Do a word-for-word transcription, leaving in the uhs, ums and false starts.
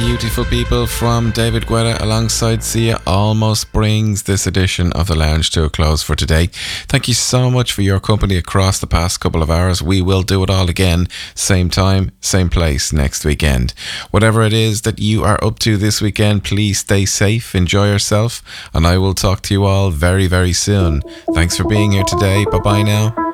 beautiful people from David Guetta alongside Sia almost brings this edition of The Lounge to a close for today. Thank you so much for your company across the past couple of hours. We will do it all again, same time, same place next weekend. Whatever it is that you are up to this weekend, please stay safe, enjoy yourself, and I will talk to you all very, very soon. Thanks for being here today. Bye-bye now.